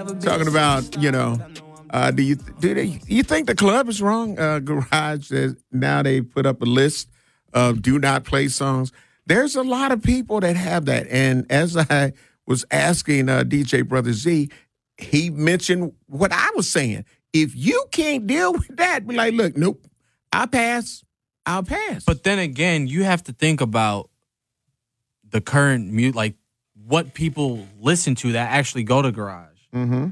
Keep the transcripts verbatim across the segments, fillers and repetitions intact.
talking about, you know, uh, do you do they you think the club is wrong? Uh, Garage says now they put up a list of do not play songs. There's a lot of people that have that, and as I was asking uh, D J Brother Z, he mentioned what I was saying. If you can't deal with that, be like, look, nope, I'll pass. I'll pass. But then again, you have to think about the current mute, like what people listen to that actually go to Garage, mm-hmm.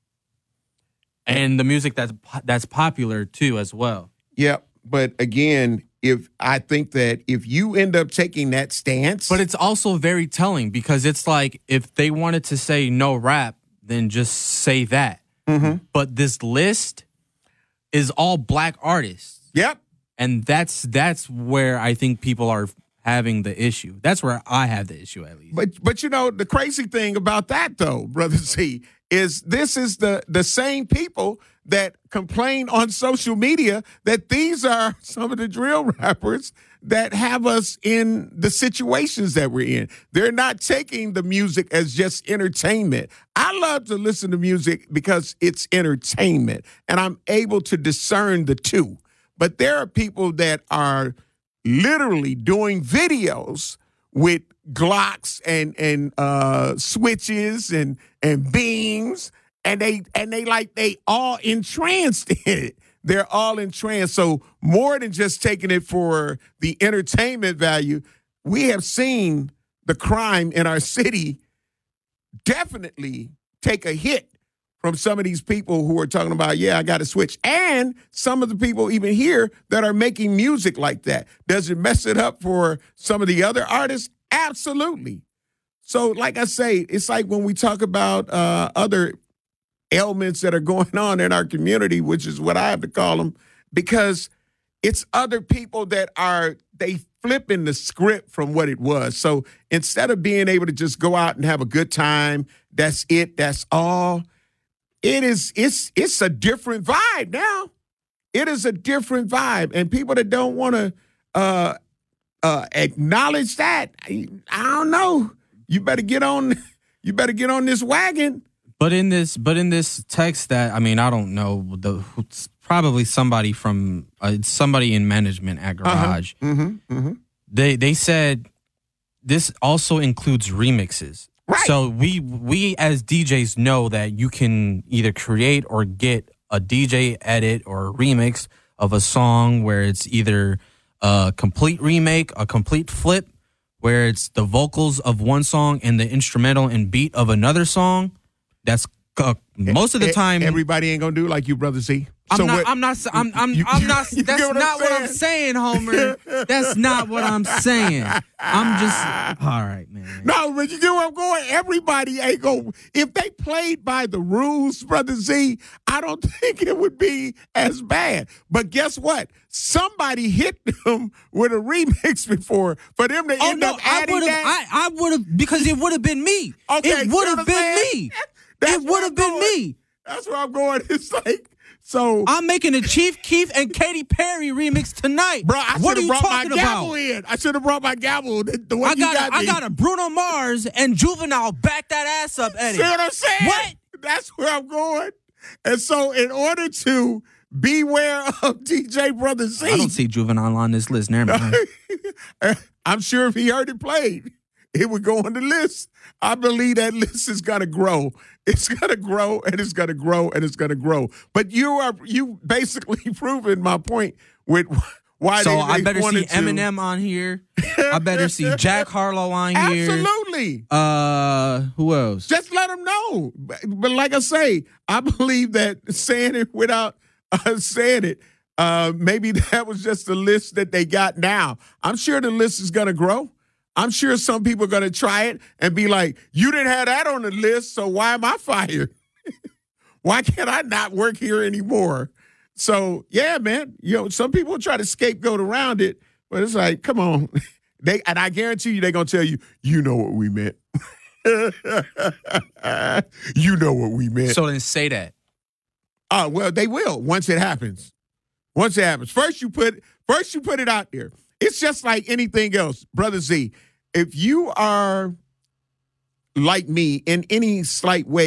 and the music that's that's popular too as well. Yeah, but again, if I think that if you end up taking that stance, but it's also very telling because it's like if they wanted to say no rap, then just say that. Mm-hmm. But this list is all black artists. Yep. And that's that's where I think people are having the issue. That's where I have the issue, at least. But but you know, the crazy thing about that, though, Brother Z, is this is the, the same people that complain on social media that these are some of the drill rappers that have us in the situations that we're in. They're not taking the music as just entertainment. I love to listen to music because it's entertainment, and I'm able to discern the two. But there are people that are literally doing videos with Glocks and and uh, switches and and beams, and they and they like they all entranced in it. They're all entranced. So more than just taking it for the entertainment value, we have seen the crime in our city definitely take a hit from some of these people who are talking about, yeah, I got to switch. And some of the people even here that are making music like that. Does it mess it up for some of the other artists? Absolutely. So like I say, it's like when we talk about uh, other ailments that are going on in our community, which is what I have to call them, because it's other people that are, they flipping the script from what it was. So instead of being able to just go out and have a good time, that's it, that's all, it is, it's, it's a different vibe now. It is a different vibe. And people that don't want to uh, uh, acknowledge that, I, I don't know. You better get on, you better get on this wagon. But in this, but in this text that I mean, I don't know the it's probably somebody from uh, somebody in management at Garage. Uh-huh. Mm-hmm. Mm-hmm. They they said this also includes remixes. Right. So we we as D Js know that you can either create or get a D J edit or a remix of a song where it's either a complete remake, a complete flip, where it's the vocals of one song and the instrumental and beat of another song. That's uh, most of the time. Everybody ain't gonna do like you, Brother Z. I'm so not. what, I'm not. I'm. I'm. you, I'm not. you That's what not I'm what I'm saying, Homer. That's not what I'm saying. I'm just. All right, man. No, but you get where I'm going. Everybody ain't gonna. If they played by the rules, Brother Z, I don't think it would be as bad. But guess what? Somebody hit them with a remix before for them to Oh end no! up I adding would have. that. I. I would have because it would have been me. Okay, it would have been me. That's It would have been me. That's where I'm going. It's like, so. I'm making a Chief Keef and Katy Perry remix tonight. Bro, I what should are have you brought my talking gavel about? in. I should have brought my gavel. The, the one I got, you got a, I me. got a Bruno Mars and Juvenile back that ass up, Eddie. See what I'm saying? What? That's where I'm going. And so in order to beware of D J Brother Z. I don't see Juvenile on this list. Never mind. I'm sure if he heard it played, it would go on the list. I believe that list is going to grow. It's going to grow, and it's going to grow, and it's going to grow. But you are you basically proving my point with why so they, they I better see wanted to. Eminem on here. I better see Jack Harlow on here. Absolutely. Uh, who else? Just let them know. But, but like I say, I believe that saying it without uh, saying it, uh, maybe that was just the list that they got now. I'm sure the list is going to grow. I'm sure some people are going to try it and be like, you didn't have that on the list, so why am I fired? Why can't I not work here anymore? So, yeah, man, you know, some people try to scapegoat around it, but it's like, come on. They And I guarantee you they're going to tell you, you know what we meant. You know what we meant. So then say that. Oh, well, they will once it happens. Once it happens. First you put first you put it out there. It's just like anything else, Brother Z. If you are like me in any slight way,